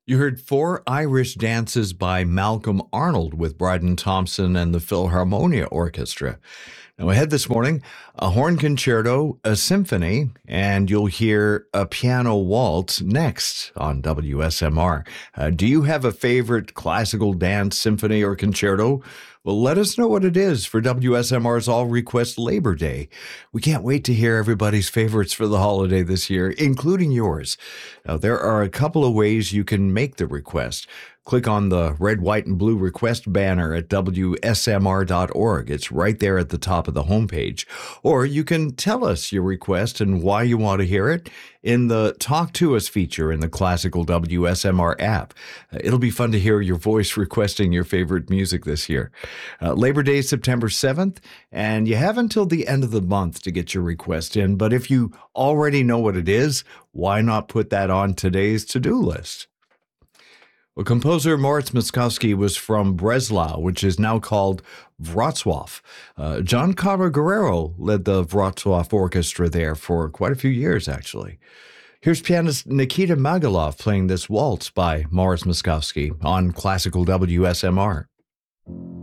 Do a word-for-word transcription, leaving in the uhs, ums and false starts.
You heard Four Irish Dances by Malcolm Arnold with Bryden Thompson and the Philharmonia Orchestra. Now, ahead this morning, a horn concerto, a symphony, and you'll hear a piano waltz next on W S M R. Uh, do you have a favorite classical dance, symphony, or concerto? Well, let us know what it is for W S M R's All Request Labor Day. We can't wait to hear everybody's favorites for the holiday this year, including yours. Now, there are a couple of ways you can make the request. Click on the red, white, and blue request banner at W S M R dot org. It's right there at the top of the homepage. Or you can tell us your request and why you want to hear it in the Talk to Us feature in the classical W S M R app. Uh, it'll be fun to hear your voice requesting your favorite music this year. Uh, Labor Day is September seventh, and you have until the end of the month to get your request in. But if you already know what it is, why not put that on today's to-do list? Well, composer Moritz Moszkowski was from Breslau, which is now called Wrocław. Uh, John Carlo Guerrero led the Wrocław Orchestra there for quite a few years, actually. Here's pianist Nikita Magalov playing this waltz by Moritz Moszkowski on Classical W S M R.